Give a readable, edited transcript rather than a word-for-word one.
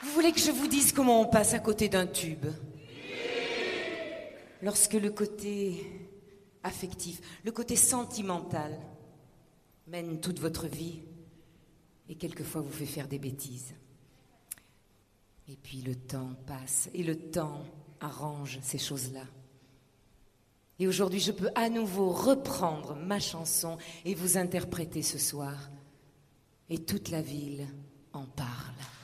Vous voulez que je vous dise comment on passe à côté d'un tube? Lorsque le côté affectif, le côté sentimental mène toute votre vie et quelquefois vous fait faire des bêtises. Et puis le temps passe et le temps arrange ces choses-là. Et aujourd'hui, je peux à nouveau reprendre ma chanson et vous interpréter ce soir. Et toute la ville en parle.